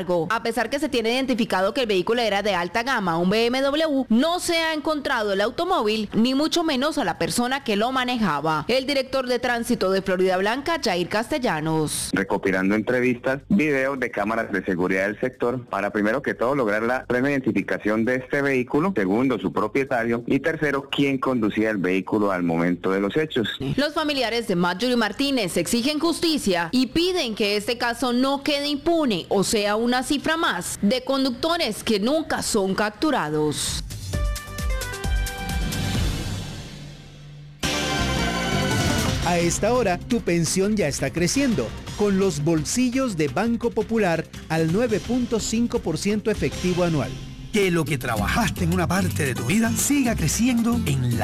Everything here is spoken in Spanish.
A pesar que se tiene identificado que el vehículo era de alta gama, un BMW, no se ha encontrado el automóvil, ni mucho menos a la persona que lo manejaba. El director de tránsito de Florida Blanca, Jair Castellanos. Recopilando entrevistas, videos de cámaras de seguridad del sector para primero que todo lograr la plena identificación de este vehículo, segundo su propietario y tercero quién conducía el vehículo al momento de los hechos. Los familiares de Marjorie Martínez exigen justicia y piden que este caso no quede impune, o sea, una cifra más de conductores que nunca son capturados. A esta hora, tu pensión ya está creciendo, con los bolsillos de Banco Popular al 9.5% efectivo anual. Que lo que trabajaste en una parte de tu vida siga creciendo en la